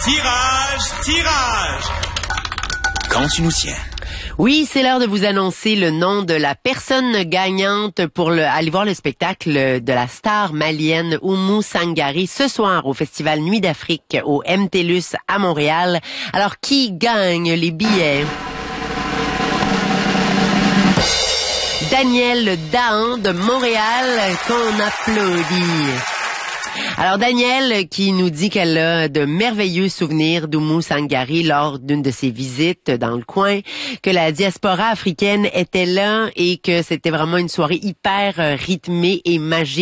Tirage. Quand tu nous tiens. Oui, c'est l'heure de vous annoncer le nom de la personne gagnante pour aller voir le spectacle de la star malienne Oumou Sangaré ce soir au Festival Nuit d'Afrique au MTLUS à Montréal. Alors, qui gagne les billets? Danielle Dahan de Montréal, qu'on applaudit. Alors, Danielle qui nous dit qu'elle a de merveilleux souvenirs d'Oumou Sangaré lors d'une de ses visites dans le coin, que la diaspora africaine était là et que c'était vraiment une soirée hyper rythmée et magique.